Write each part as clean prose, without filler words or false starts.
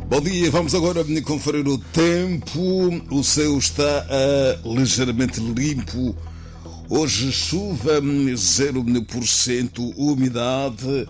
Bom dia, vamos agora conferir o tempo. O céu está ligeiramente limpo. Hoje chuva 0%, umidade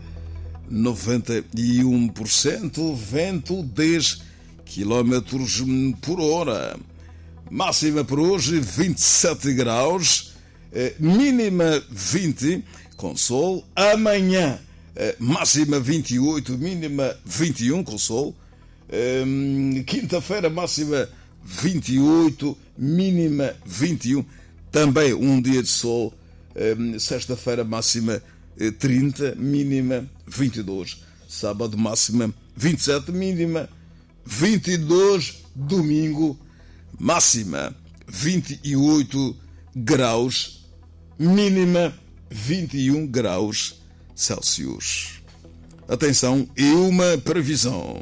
91%, vento 10 km por hora. Máxima para hoje 27 graus, mínima 20, com sol. Amanhã máxima 28, mínima 21, com sol. Quinta-feira máxima 28, mínima 21, também um dia de sol. Sexta-feira máxima 30, mínima 22. Sábado máxima 27, mínima 22. Domingo máxima 28 graus, mínima 21 graus Celsius. Atenção, e uma previsão.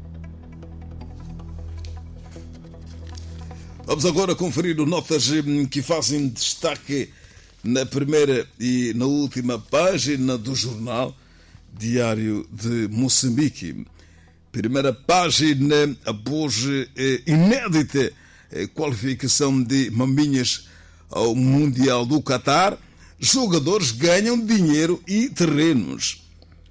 Vamos agora conferir notas que fazem destaque na primeira e na última página do jornal Diário de Moçambique. Primeira página, após inédita qualificação de Maminhas ao Mundial do Qatar, jogadores ganham dinheiro e terrenos.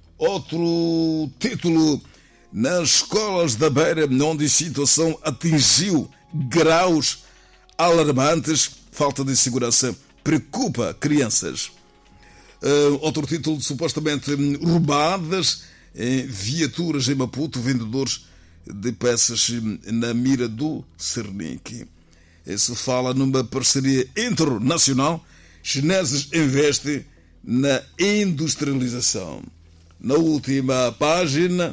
Outro título, nas escolas da Beira, onde a situação atingiu graus alarmantes, falta de segurança preocupa crianças. Outro título, supostamente roubadas viaturas em Maputo, vendedores de peças na mira do Cernic. Se fala numa parceria internacional, chineses investem na industrialização. Na última página,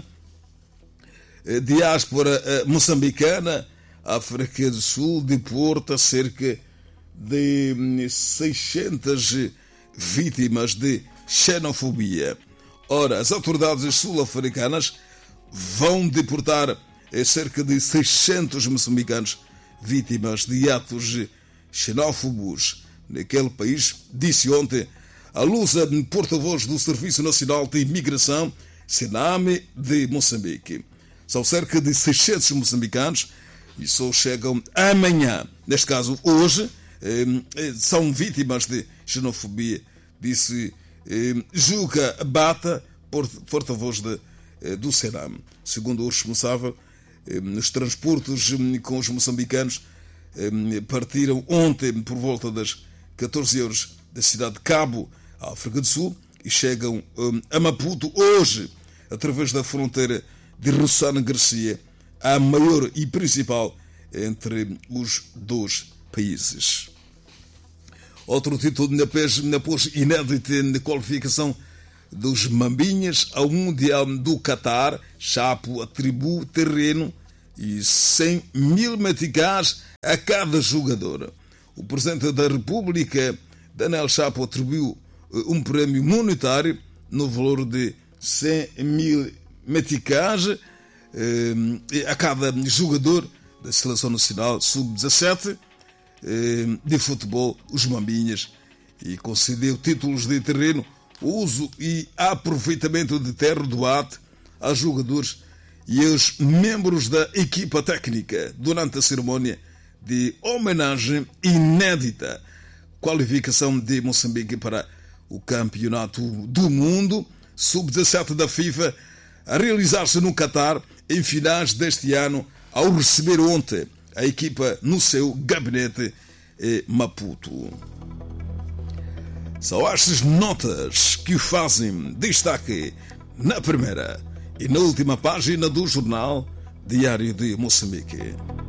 diáspora moçambicana, África do Sul deporta cerca de 600 vítimas de xenofobia. Ora, as autoridades sul-africanas vão deportar cerca de 600 moçambicanos vítimas de atos xenófobos naquele país, disse ontem a Lusa, porta-voz do Serviço Nacional de Imigração, SENAMI, de Moçambique. São cerca de 600 moçambicanos e só chegam amanhã, neste caso hoje, são vítimas de xenofobia, disse Juca Bata, porta-voz do SENAM. Segundo o responsável, os transportes com os moçambicanos partiram ontem por volta das 14 horas da cidade de Cabo, África do Sul, e chegam a Maputo hoje, através da fronteira de Rossana Garcia, a maior e principal entre os dois países. Outro título, após inédita qualificação dos Mambinhas ao Mundial do Qatar, Chapo atribui terreno e 100 mil meticais a cada jogador. O Presidente da República, Daniel Chapo, atribuiu um prémio monetário no valor de 100 mil meticais a cada jogador da Seleção Nacional Sub-17 de futebol, os Mambinhas, e concedeu títulos de terreno, uso e aproveitamento de terra do ate a jogadores e aos membros da equipa técnica durante a cerimónia de homenagem inédita, qualificação de Moçambique para o Campeonato do Mundo Sub-17 da FIFA, a realizar-se no Qatar em finais deste ano, ao receber ontem a equipa no seu gabinete em Maputo. São estas notas que o fazem destaque na primeira e na última página do jornal Diário de Moçambique.